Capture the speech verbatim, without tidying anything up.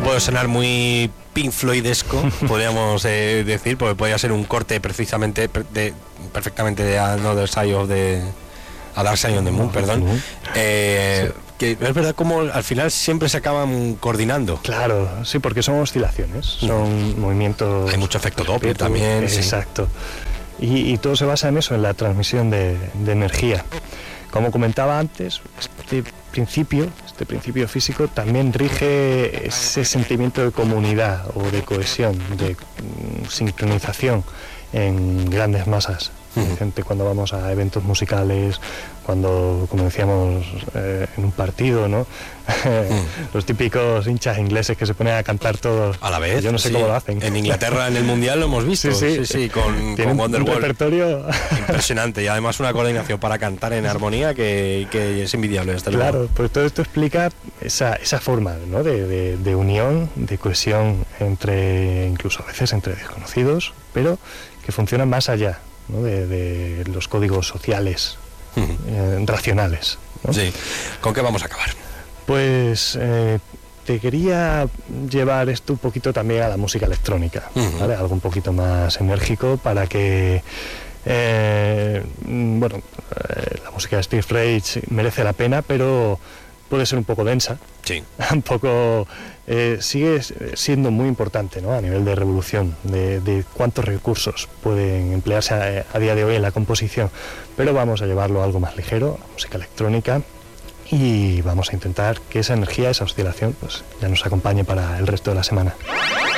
puede sonar muy Pink Floydesco, podríamos eh, decir, porque podría ser un corte precisamente de, perfectamente de Another Side of the A Dark Side of the Moon, perdón. Eh, sí. Que es verdad como al final siempre se acaban coordinando. Claro, sí, porque son oscilaciones, son uh-huh. movimientos. Hay mucho efecto Doppler también. Exacto. Sí. Y, y todo se basa en eso, en la transmisión de, de energía. Como comentaba antes, este principio, este principio físico también rige ese sentimiento de comunidad o de cohesión, de mm, sincronización en grandes masas. Uh-huh. Gente cuando vamos a eventos musicales, cuando, como decíamos, eh, en un partido, ¿no? Uh-huh. Los típicos hinchas ingleses que se ponen a cantar todos a la vez. Yo no sé sí. cómo lo hacen. En Inglaterra, en el Mundial, lo hemos visto. Sí, sí, sí, sí con, con Wonderwall. Un repertorio impresionante y además una coordinación para cantar en armonía que, que es envidiable. Hasta claro, luego. Pues todo esto explica esa, esa forma, ¿no? de, de, de unión, de cohesión entre, incluso a veces entre desconocidos, pero que funciona más allá, ¿no? de, de los códigos sociales uh-huh. eh, racionales, ¿no? Sí. ¿Con qué vamos a acabar? Pues eh, te quería llevar esto un poquito también a la música electrónica, uh-huh. ¿vale? Algo un poquito más enérgico para que eh, bueno eh, la música de Steve Reich merece la pena, pero puede ser un poco densa. Sí. Un poco eh, sigue siendo muy importante, ¿no? A nivel de revolución, de, de cuántos recursos pueden emplearse a, a día de hoy en la composición, pero vamos a llevarlo a algo más ligero, a música electrónica, y vamos a intentar que esa energía, esa oscilación, pues ya nos acompañe para el resto de la semana.